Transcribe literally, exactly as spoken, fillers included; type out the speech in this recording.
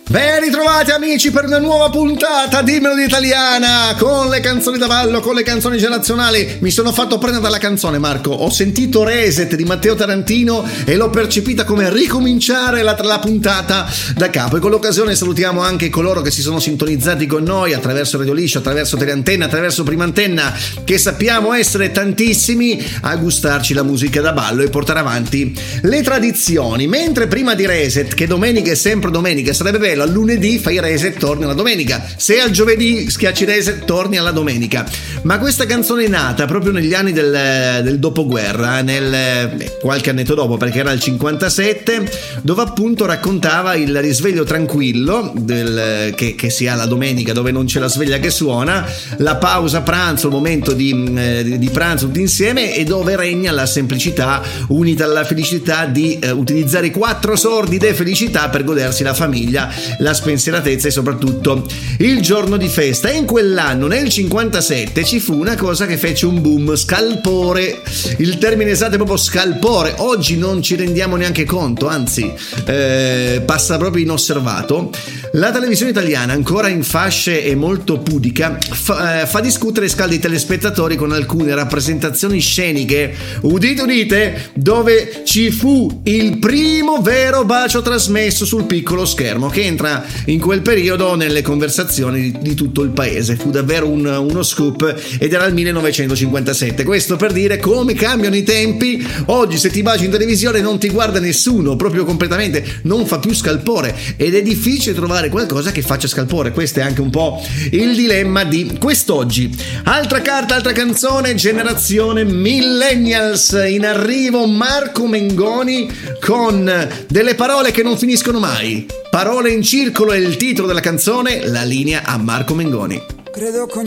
Ben ritrovati amici per una nuova puntata di Melodia Italiana, con le canzoni da ballo, con le canzoni generazionali. Mi sono fatto prendere dalla canzone, Marco. Ho sentito Reset di Matteo Tarantino e l'ho percepita come ricominciare la, la puntata da capo. E con l'occasione salutiamo anche coloro che si sono sintonizzati con noi attraverso Radio Liscio, attraverso Teleantenna, attraverso Prima Antenna, che sappiamo essere tantissimi a gustarci la musica da ballo e portare avanti le tradizioni. Mentre prima di Reset, che domenica è sempre domenica, sarebbe bello al lunedì fai reset, torni alla domenica. Se al giovedì schiacci reset, torni alla domenica. Ma questa canzone è nata proprio negli anni del, del dopoguerra, nel eh, qualche annetto dopo, perché era il cinquantasette, dove appunto raccontava il risveglio tranquillo del, che, che si ha la domenica, dove non c'è la sveglia che suona, la pausa pranzo, il momento di, eh, di pranzo tutti insieme, e dove regna la semplicità unita alla felicità di eh, utilizzare i quattro sordide felicità per godersi la famiglia, la spensieratezza e soprattutto il giorno di festa. E in quell'anno, nel cinquantasette, ci fu una cosa che fece un boom, scalpore. Il termine esatto è proprio scalpore. Oggi non ci rendiamo neanche conto, anzi eh, passa proprio inosservato. La televisione italiana, ancora in fasce e molto pudica, fa, eh, fa discutere e scalda i telespettatori con alcune rappresentazioni sceniche, udite udite, dove ci fu il primo vero bacio trasmesso sul piccolo schermo, che entra in quel periodo nelle conversazioni di, di tutto il paese. Fu davvero un, uno scoop, ed era il millenovecentocinquantasette. Questo per dire come cambiano i tempi. Oggi se ti baci in televisione non ti guarda nessuno, proprio completamente, non fa più scalpore, ed è difficile trovare qualcosa che faccia scalpore. Questo è anche un po' il dilemma di quest'oggi. Altra carta, altra canzone, generazione millennials. In arrivo Marco Mengoni con delle parole che non finiscono mai. Parole in circolo è il titolo della canzone, la linea a Marco Mengoni. Credo che